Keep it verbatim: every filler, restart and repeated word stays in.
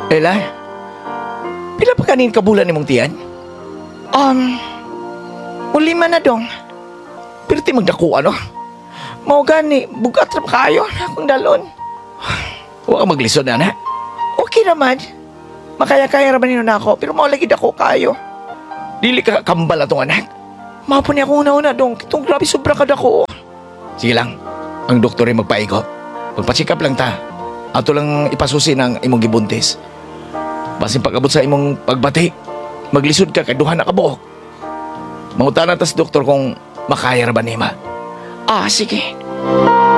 Ela, pila pa kanin kabulan ni mong tiyan? Um, ulima na dong. Pero ti magdako ano? Mao gani, bugat ra kayo na akong dalon. Huwag ka maglisod na na. Okay naman. Makaya-kaya ra man na ako, pero mao lagi dako kayo. Dili ka kambal atong anak. Mao po niya akong una-una dong, kitong grabe sobra ka dako. Sige lang, ang doktor ay magpaigo. Magpasikap lang ta. Ato lang ipasusi ng imong gibuntis. Basin pag-abot sa imong pagbati, maglisod ka kay duha na kabuok. Mangutanan tas doktor kung makaya ra ba nima. Ah, sige.